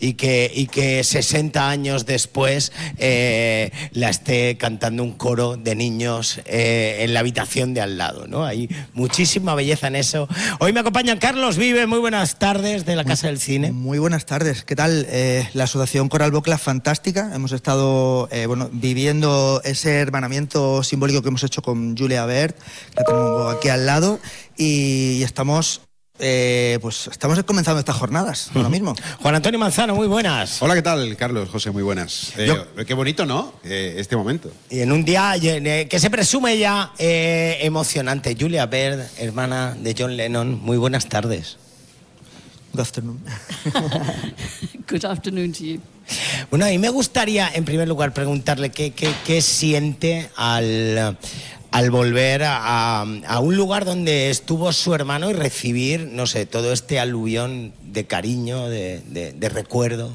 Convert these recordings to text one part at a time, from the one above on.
y que 60 años después la esté cantando un coro de niños en la habitación de al lado, ¿no? Hay muchísima belleza en eso. Hoy me acompañan Carlos Vive, muy buenas tardes, de la Casa del Cine. Muy buenas tardes, ¿qué tal? La Asociación Coral Bocla, fantástica. Hemos estado viviendo ese hermanamiento simbólico que hemos hecho con Julia Bert, que tengo aquí al lado, y estamos comenzando estas jornadas ahora mismo. Juan Antonio Manzano, muy buenas. Hola, ¿qué tal, Carlos? José, muy buenas. Qué bonito, ¿no? Este momento. Y en un día que se presume ya emocionante. Julia Bert, hermana de John Lennon, muy buenas tardes. Good afternoon. Good afternoon to you. Bueno, a mí me gustaría, en primer lugar, preguntarle qué siente al volver a un lugar donde estuvo su hermano y recibir, no sé, todo este aluvión de cariño, de recuerdo.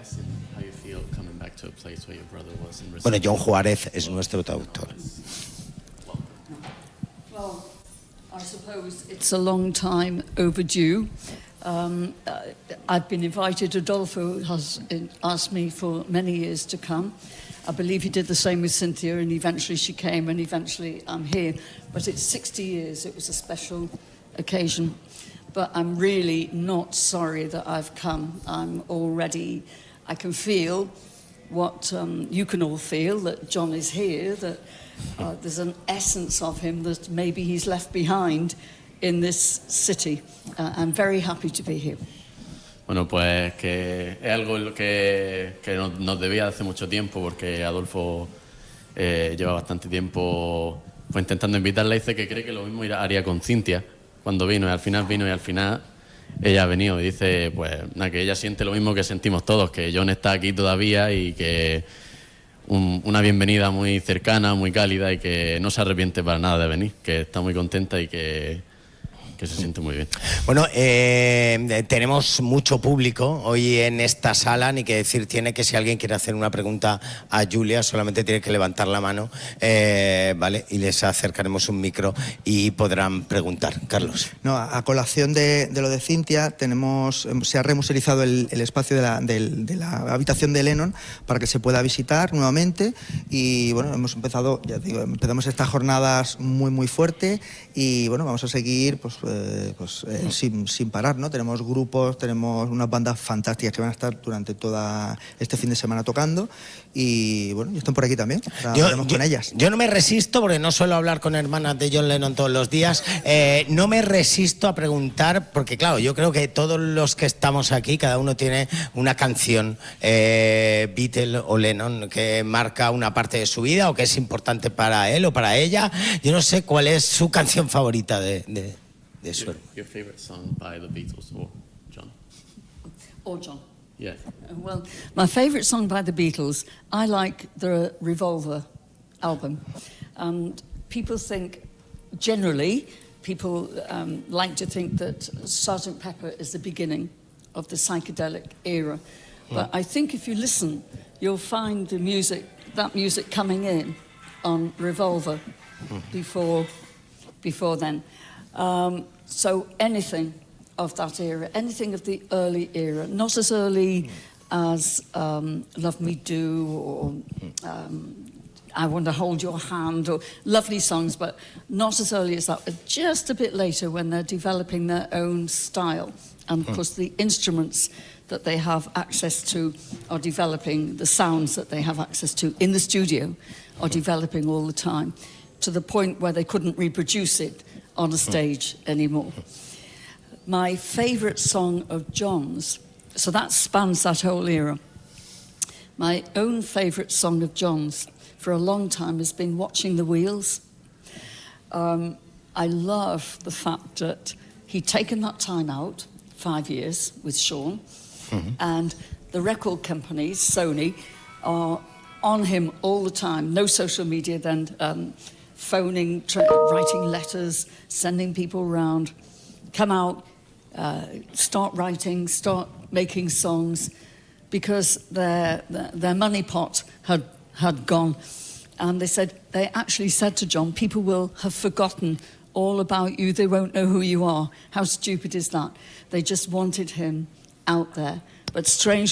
Bueno, John Juárez es nuestro traductor. Well, I suppose it's a long time overdue. I've been invited. Adolfo has asked me for many years to come. I believe he did the same with Cynthia, and eventually she came, and eventually I'm here. But it's 60 years. It was a special occasion. But I'm really not sorry that I've come. I can feel what you can all feel, that John is here, that there's an essence of him that maybe he's left behind in this city. I'm very happy to be here. Bueno, pues que es algo que nos debía hace mucho tiempo, porque Adolfo lleva bastante tiempo intentando invitarla, y dice que cree que lo mismo haría con Cintia cuando vino, y al final ella ha venido, y dice pues que ella siente lo mismo que sentimos todos, que John está aquí todavía, y que una bienvenida muy cercana, muy cálida, y que no se arrepiente para nada de venir, que está muy contenta y que se siente muy bien. Bueno, tenemos mucho público hoy en esta sala, ni que decir tiene que si alguien quiere hacer una pregunta a Julia, solamente tiene que levantar la mano, ¿vale? Y les acercaremos un micro y podrán preguntar. Carlos. No, a colación de lo de Cintia, se ha remuselizado el espacio de la habitación de Lennon para que se pueda visitar nuevamente, y bueno, empezamos estas jornadas muy muy fuerte, y bueno, vamos a seguir sin parar, ¿no? Tenemos grupos, tenemos unas bandas fantásticas que van a estar durante todo este fin de semana tocando, y bueno, están por aquí también, hablaremos con ellas. Yo no me resisto, porque no suelo hablar con hermanas de John Lennon todos los días, no me resisto a preguntar, porque claro, yo creo que todos los que estamos aquí, cada uno tiene una canción Beatle o Lennon que marca una parte de su vida, o que es importante para él o para ella. Yo no sé cuál es su canción favorita de eso. Your favorite song by the Beatles or John? Or John. Yeah. Well, my favourite song by the Beatles, I like the Revolver album. And people like to think that Sgt. Pepper is the beginning of the psychedelic era. But I think if you listen, you'll find that music coming in on Revolver before then. So anything of that era, anything of the early era, not as early as Love Me Do or I Want to Hold Your Hand, or lovely songs, but not as early as that. Just a bit later, when they're developing their own style. And of course the instruments that they have access to are developing, the sounds that they have access to in the studio are developing all the time, to the point where they couldn't reproduce it on a stage anymore. My favourite song of John's, so that spans that whole era. My own favourite song of John's for a long time has been Watching the Wheels. I love the fact that he'd taken that time out, 5 years with Sean, and the record companies, Sony, are on him all the time. No social media then, phoning, writing letters, sending people around, come out, start writing, start making songs, because their money pot had gone. And they actually said to John, people will have forgotten all about you, they won't know who you are. How stupid is that? They just wanted him out there. But strange